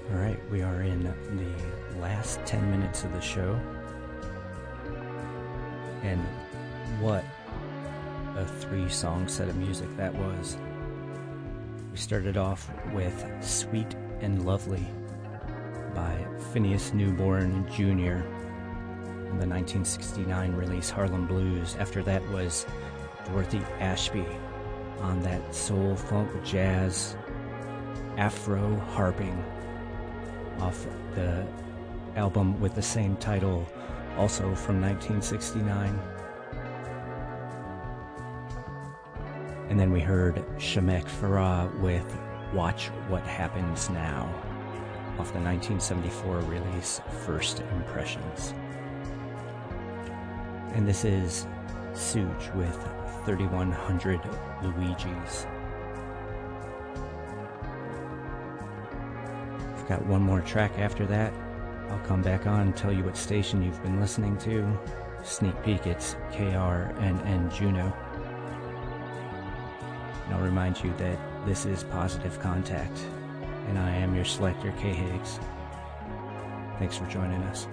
All right, we are in the last 10 minutes of the show. And what a 3-song set of music that was. We started off with Sweet and Lovely by Phineas Newborn Jr. in the 1969 release Harlem Blues. After that was Dorothy Ashby on that soul, funk, jazz, Afro harping off the album with the same title, also from 1969. And then we heard Shamek Farah with Watch What Happens Now off the 1974 release First Impressions. And this is Suge with 3100 Luigi's. I've got one more track after that. I'll come back on and tell you what station you've been listening to. Sneak peek, it's KRNN Juno. And I'll remind you that this is Positive Contact, and I am your selector, K. Higgs. Thanks for joining us.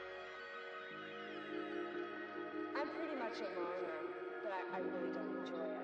I'm pretty much a loner, but I really don't enjoy it.